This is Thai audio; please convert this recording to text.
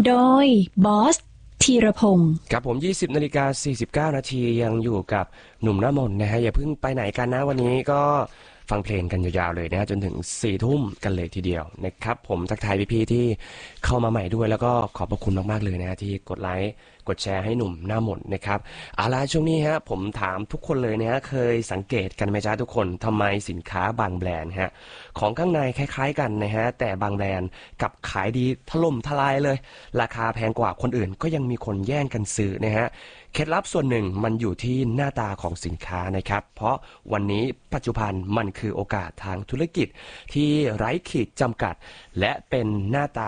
โดยบอสธีรพงศ์ครับผม20:49 นาทียังอยู่กับหนุ่มหน้ามนต์นะฮะอย่าเพิ่งไปไหนกันนะวันนี้ก็ฟังเพลงกันยาวๆเลยนะฮะจนถึง4 ทุ่มกันเลยทีเดียวนะครับผมทักทายพี่ๆที่เข้ามาใหม่ด้วยแล้วก็ขอบพระคุณมากๆเลยนะฮะที่กดไลค์กดแชร์ให้หนุ่มหน้ามนต์นะครับเอาล่ะช่วงนี้ฮะผมถามทุกคนเลยนะฮะเคยสังเกตกันไหมจ๊ะทุกคนทำไมสินค้าบางแบรนด์ฮะของข้างในคล้ายๆกันนะฮะแต่บางแบรนด์กับขายดีถล่มทลายเลยราคาแพงกว่าคนอื่นก็ยังมีคนแย่งกันซื้อนะฮะเคล็ดลับส่วนหนึ่งมันอยู่ที่หน้าตาของสินค้านะครับเพราะวันนี้ปัจจุบันมันคือโอกาสทางธุรกิจที่ไร้ขีดจำกัดและเป็นหน้าตา